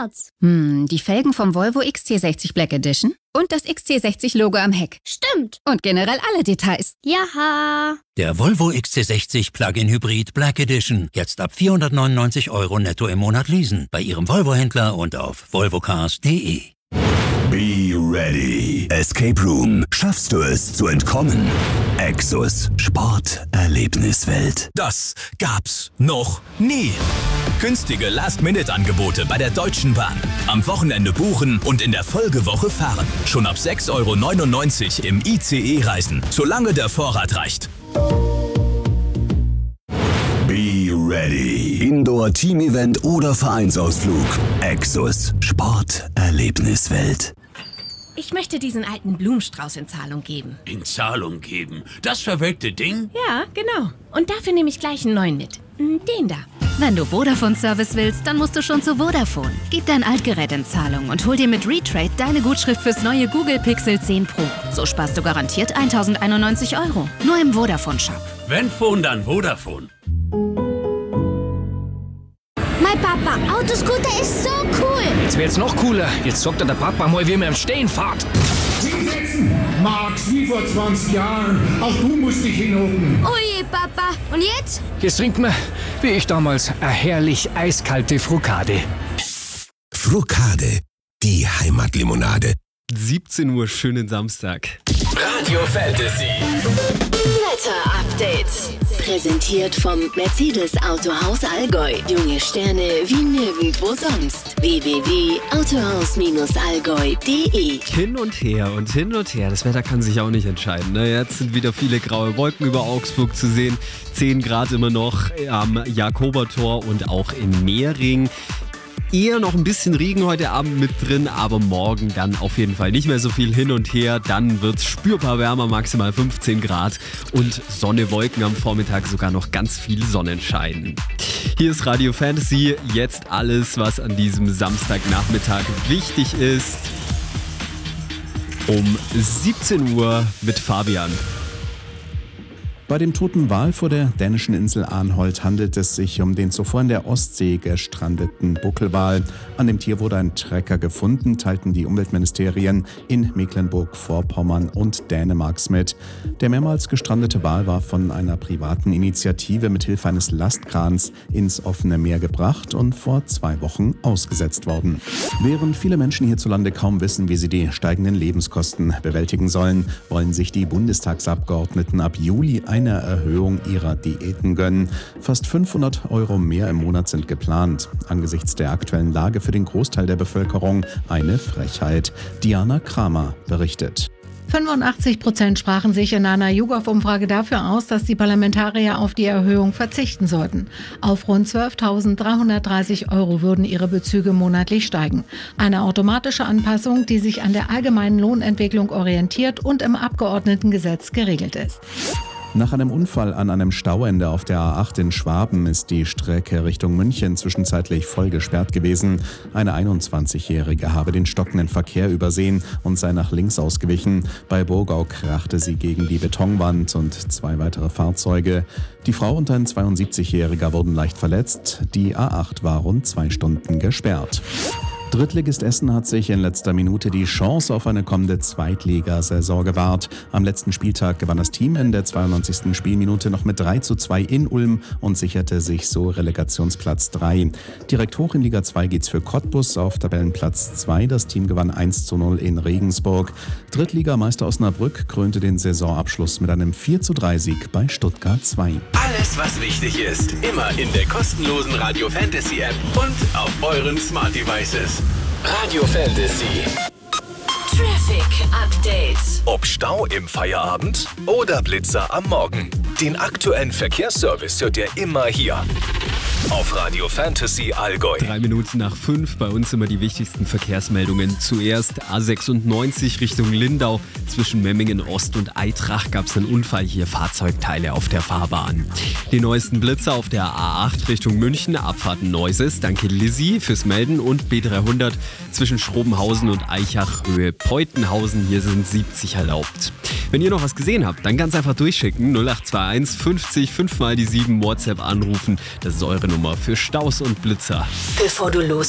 schwarz. Die Felgen vom Volvo XC60 Black Edition und das XC60-Logo am Heck. Stimmt. Und generell alle Details. Jaha. Der Volvo XC60 Plug-in Hybrid Black Edition. Jetzt ab 499 € netto im Monat leasen. Bei Ihrem Volvo-Händler und auf volvocars.de. Be ready. Escape Room. Schaffst du es zu entkommen? Exus. Sporterlebniswelt. Das gab's noch nie. Günstige Last-Minute-Angebote bei der Deutschen Bahn. Am Wochenende buchen und in der Folgewoche fahren. Schon ab 6,99 € im ICE reisen, solange der Vorrat reicht. Be ready. Indoor-Team-Event oder Vereinsausflug. Exus. Sporterlebniswelt. Ich möchte diesen alten Blumenstrauß in Zahlung geben. In Zahlung geben? Das verwelkte Ding? Ja, genau. Und dafür nehme ich gleich einen neuen mit. Den da. Wenn du Vodafone-Service willst, dann musst du schon zu Vodafone. Gib dein Altgerät in Zahlung und hol dir mit Retrade deine Gutschrift fürs neue Google Pixel 10 Pro. So sparst du garantiert 1.091 €. Nur im Vodafone-Shop. Wenn Phone, dann Vodafone. Mein Papa, Autoscooter ist so cool. Jetzt wird's noch cooler. Jetzt zockt der Papa mal, wie man im Stehen fährt. Hinsetzen! Max, wie vor 20 Jahren. Auch du musst dich hinhocken. Oje, Papa. Und jetzt? Jetzt trinkt man, wie ich damals, eine herrlich eiskalte Frucade. Frucade. Die Heimatlimonade. 17 Uhr, schönen Samstag. Radio Fantasy. Wetter Update. Präsentiert vom Mercedes Autohaus Allgäu. Junge Sterne wie nirgendwo sonst. www.autohaus-allgäu.de. Hin und her und hin und her. Das Wetter kann sich auch nicht entscheiden. Ne? Jetzt sind wieder viele graue Wolken über Augsburg zu sehen. 10 Grad immer noch am Jakobertor und auch in Mehring. Eher noch ein bisschen Regen heute Abend mit drin, aber morgen dann auf jeden Fall nicht mehr so viel hin und her. Dann wird es spürbar wärmer, maximal 15 Grad und Sonne, Wolken am Vormittag, sogar noch ganz viel Sonnenschein. Hier ist Radio Fantasy, jetzt alles, was an diesem Samstagnachmittag wichtig ist. Um 17 Uhr mit Fabian. Bei dem toten Wal vor der dänischen Insel Arnholt handelt es sich um den zuvor in der Ostsee gestrandeten Buckelwal. An dem Tier wurde ein Trecker gefunden, teilten die Umweltministerien in Mecklenburg-Vorpommern und Dänemark mit. Der mehrmals gestrandete Wal war von einer privaten Initiative mit Hilfe eines Lastkrans ins offene Meer gebracht und vor 2 Wochen ausgesetzt worden. Während viele Menschen hierzulande kaum wissen, wie sie die steigenden Lebenskosten bewältigen sollen, wollen sich die Bundestagsabgeordneten ab Juli eine Erhöhung ihrer Diäten gönnen. Fast 500 € mehr im Monat sind geplant. Angesichts der aktuellen Lage für den Großteil der Bevölkerung eine Frechheit. Diana Kramer berichtet. 85% sprachen sich in einer YouGov-Umfrage dafür aus, dass die Parlamentarier auf die Erhöhung verzichten sollten. Auf rund 12.330 € würden ihre Bezüge monatlich steigen. Eine automatische Anpassung, die sich an der allgemeinen Lohnentwicklung orientiert und im Abgeordnetengesetz geregelt ist. Nach einem Unfall an einem Stauende auf der A8 in Schwaben ist die Strecke Richtung München zwischenzeitlich voll gesperrt gewesen. Eine 21-Jährige habe den stockenden Verkehr übersehen und sei nach links ausgewichen. Bei Burgau krachte sie gegen die Betonwand und 2 weitere Fahrzeuge. Die Frau und ein 72-Jähriger wurden leicht verletzt. Die A8 war rund 2 Stunden gesperrt. Drittligist Essen hat sich in letzter Minute die Chance auf eine kommende Zweitligasaison gewahrt. Am letzten Spieltag gewann das Team in der 92. Spielminute noch mit 3:2 in Ulm und sicherte sich so Relegationsplatz 3. Direkt hoch in Liga 2 geht's für Cottbus auf Tabellenplatz 2. Das Team gewann 1:0 in Regensburg. Drittligameister Osnabrück krönte den Saisonabschluss mit einem 4:3-Sieg bei Stuttgart 2. Alles, was wichtig ist, immer in der kostenlosen Radio Fantasy App und auf euren Smart Devices. Radio Fantasy. Traffic Update. Ob Stau im Feierabend oder Blitzer am Morgen. Den aktuellen Verkehrsservice hört ihr immer hier. Auf Radio Fantasy Allgäu. 3 Minuten nach 5, bei uns immer die wichtigsten Verkehrsmeldungen. Zuerst A96 Richtung Lindau. Zwischen Memmingen Ost und Eitrach gab es einen Unfall, hier Fahrzeugteile auf der Fahrbahn. Die neuesten Blitzer auf der A8 Richtung München, Abfahrt Neuses. Danke Lizzie fürs Melden und B300 zwischen Schrobenhausen und Eichach Höhe Peutenhausen. Hier sind 70 erlaubt. Wenn ihr noch was gesehen habt, dann ganz einfach durchschicken. 0821 50 5 mal die 7 WhatsApp anrufen. Das ist eure Nummer für Staus und Blitzer. Bevor du los